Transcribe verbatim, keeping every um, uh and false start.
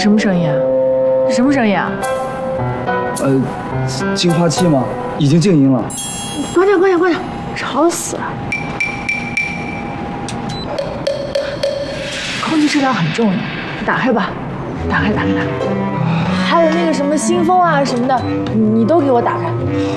什么声音啊？这什么声音啊？ 呃，净化器吗？已经静音了。 关掉，关掉，关掉，吵死了。空气质量很重要，打开吧，打开，打开，打开。还有那个什么新风啊什么的，你都给我打开。